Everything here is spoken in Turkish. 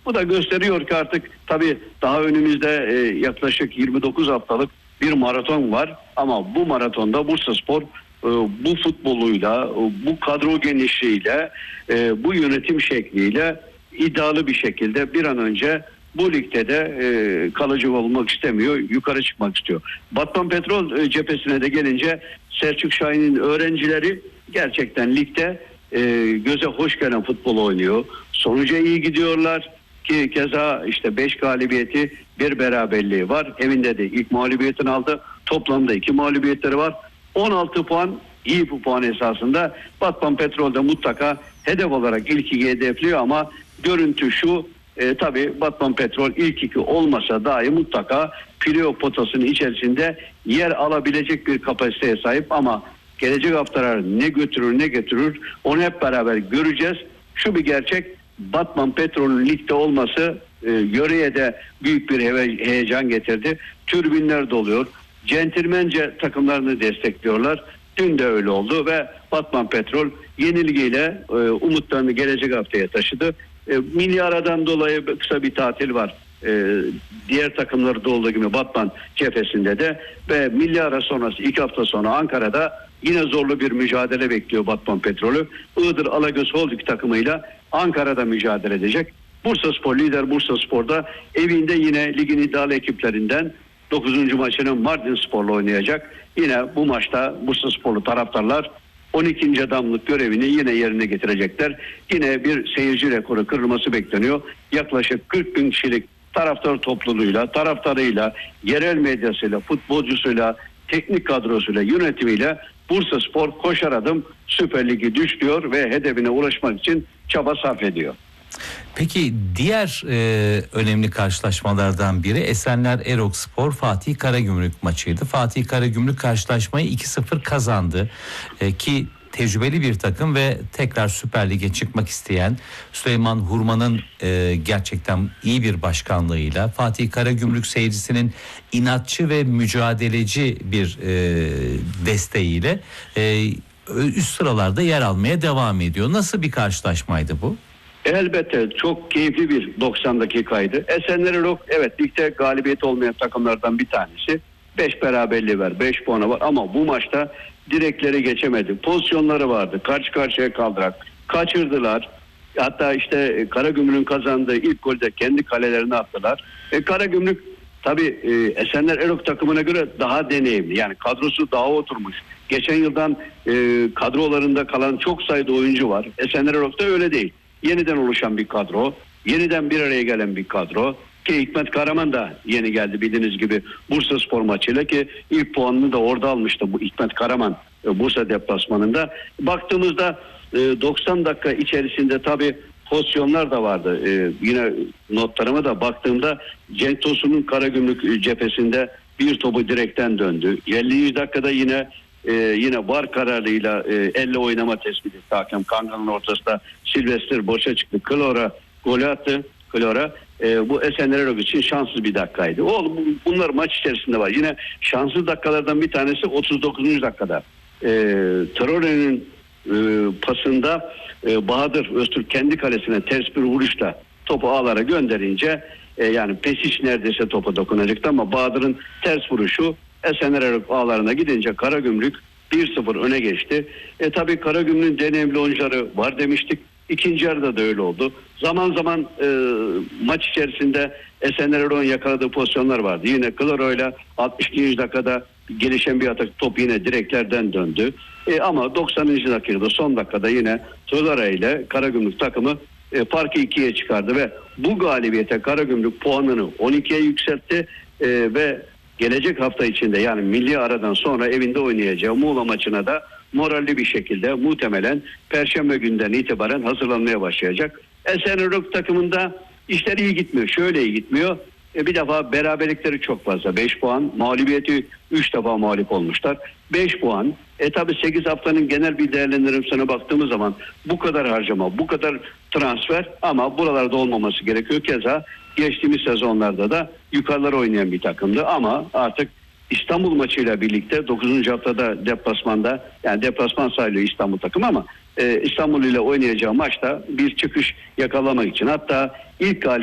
Bu da gösteriyor ki artık tabii daha önümüzde yaklaşık 29 haftalık bir maraton var. Ama bu maratonda Bursaspor bu futboluyla, bu kadro genişliğiyle, bu yönetim şekliyle iddialı bir şekilde bir an önce bu ligde de kalıcı olmak istemiyor, yukarı çıkmak istiyor. Batman Petrol cephesine de gelince Selçuk Şahin'in öğrencileri gerçekten ligde göze hoş gelen futbol oynuyor. Sonuca iyi gidiyorlar ki keza işte 5 galibiyeti, bir beraberliği var. Evinde de ilk mağlubiyetini aldı. Toplamda 2 mağlubiyetleri var. 16 puan iyi bir puan esasında. Batman Petrol'de mutlaka hedef olarak ilk 2'yi hedefliyor ama görüntü şu, tabii Batman Petrol ilk 2 olmasa dahi mutlaka playoff potasının içerisinde yer alabilecek bir kapasiteye sahip ama gelecek haftalar ne götürür ne getirir onu hep beraber göreceğiz. Şu bir gerçek, Batman Petrol'ün ligde olması yöreye de büyük bir heyecan getirdi. Tribünler doluyor. Centilmence takımlarını destekliyorlar. Dün de öyle oldu ve Batman Petrol yenilgiyle umutlarını gelecek haftaya taşıdı. Milli aradan dolayı kısa bir tatil var. Diğer takımlarda olduğu gibi Batman cephesinde de ve milli ara sonrası 2 hafta sonra Ankara'da yine zorlu bir mücadele bekliyor Batman Petrol'ü. Iğdır Alagöz Holding takımıyla Ankara'da mücadele edecek. Bursaspor lider Bursaspor'da evinde yine ligin iddialı ekiplerinden 9. maçını Mardinspor'la oynayacak. Yine bu maçta Bursasporlu taraftarlar 12. adamlık görevini yine yerine getirecekler. Yine bir seyirci rekoru kırılması bekleniyor. Yaklaşık 40 bin kişilik taraftar topluluğuyla, taraftarıyla, yerel medyasıyla, futbolcusuyla, teknik kadrosuyla, yönetimiyle Bursaspor koşar adım Süper Lig'i düşlüyor ve hedefine ulaşmak için çaba sarf ediyor. Peki diğer önemli karşılaşmalardan biri Esenler Erokspor Fatih Karagümrük maçıydı. Fatih Karagümrük karşılaşmayı 2-0 kazandı ki tecrübeli bir takım ve tekrar Süper Lig'e çıkmak isteyen Süleyman Hurman'ın gerçekten iyi bir başkanlığıyla Fatih Karagümrük seyircisinin inatçı ve mücadeleci bir desteğiyle üst sıralarda yer almaya devam ediyor. Nasıl bir karşılaşmaydı bu? Elbette çok keyifli bir 90 dakikaydı. Esenler Erok evet ligde galibiyet olmayan takımlardan bir tanesi. 5 beraberliği var, 5 puanı var ama bu maçta direkleri geçemedi. Pozisyonları vardı. Karşı karşıya kaldırak kaçırdılar. Hatta işte Karagümrük'ün kazandığı ilk golde kendi kalelerine attılar. Karagümrük tabii Esenler Erok takımına göre daha deneyimli. Yani kadrosu daha oturmuş. Geçen yıldan kadrolarında kalan çok sayıda oyuncu var. Esenler Erok'ta öyle değil. Yeniden oluşan bir kadro, yeniden bir araya gelen bir kadro ki Hikmet Karaman da yeni geldi bildiğiniz gibi Bursaspor maçıyla ki ilk puanını da orada almıştı bu Hikmet Karaman Bursa deplasmanında. Baktığımızda 90 dakika içerisinde tabii pozisyonlar da vardı. Yine notlarıma da baktığımda Cenk Tosun'un Karagümrük cephesinde bir topu direkten döndü. 50. dakikada yine VAR kararıyla elle oynama tespiti etti hakem. Kangan'ın ortasında Silvester boşa çıktı. Klora golü attı. Klora. Bu Esenler Erok için şanssız bir dakikaydı. Bunlar maç içerisinde var. Yine şanssız dakikalardan bir tanesi 39. dakikada. Traore'nin pasında Bahadır Öztürk kendi kalesine ters bir vuruşla topu ağlara gönderince yani Pesic neredeyse topa dokunacaktı ama Bahadır'ın ters vuruşu Esenler Erok ağlarına gidince Karagümrük 1-0 öne geçti. Tabii Karagümrük'ün deneyimli oyuncuları var demiştik. İkinci yarıda da öyle oldu. Zaman zaman maç içerisinde Esenler Erok'un yakaladığı pozisyonlar vardı. Yine Kloro'yla 62. dakikada gelişen bir atak top yine direklerden döndü. Ama 90. dakikada son dakikada yine Kloro ile Karagümrük takımı farkı 2'ye çıkardı ve bu galibiyete Karagümrük puanını 12'ye yükseltti ve gelecek hafta içinde yani milli aradan sonra evinde oynayacağı Muğla maçına da moralli bir şekilde muhtemelen Perşembe günden itibaren hazırlanmaya başlayacak. Esenler Erok takımında işler iyi gitmiyor. Şöyle iyi gitmiyor. Bir defa beraberlikleri çok fazla. 5 puan. Mağlubiyeti 3 defa mağlup olmuşlar. 5 puan. Tabi 8 haftanın genel bir değerlendirmesine baktığımız zaman bu kadar harcama, bu kadar transfer ama buralarda olmaması gerekiyor. Keza geçtiğimiz sezonlarda da yukarılara oynayan bir takımdı ama artık İstanbul maçıyla birlikte 9. haftada deplasmanda yani deplasman sayılıyor İstanbul takımı ama İstanbul ile oynayacağı maçta bir çıkış yakalamak için hatta ilk